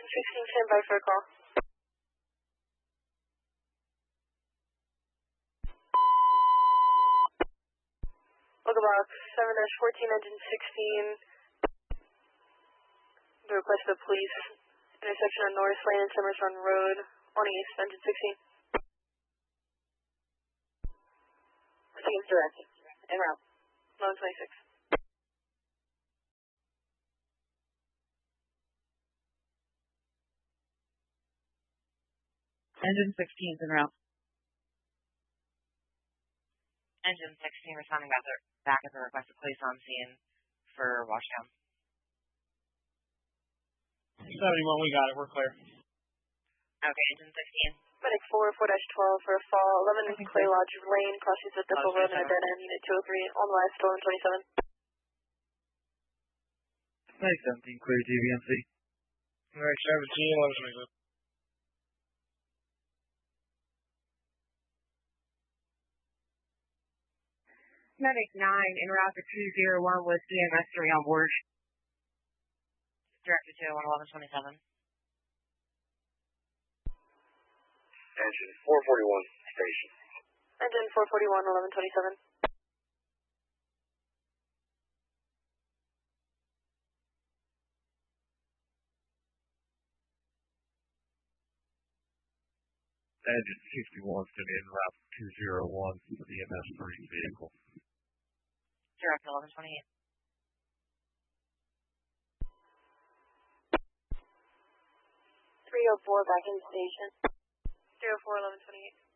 16, stand by for a call. Local box 7-14, engine 16. The request of police. Intersection on North Lane and Summers Run Road. On east, engine 16. Received direct. En route. 1126. Engine 16 is en route. Engine 16 responding back at the request of police on scene for washdown. 71, we got it. We're clear. Okay, engine 16. Medic 4-4-12 for a fall. 11 in Clay Lodge Lane. Crossings at Thistle Road and a dead end. Unit 203 on the left, 1127. Nice 17, clear GVMC. Alright, 17, 1126. Medic 9 en route to 201 with EMS 3 on board. Directed to 1127. Engine 441, station. Engine 441, 1127. Engine 61 is going to be en route 201 for the MS3 vehicle. Direct 1128. 304 back in the station. 304, 1128.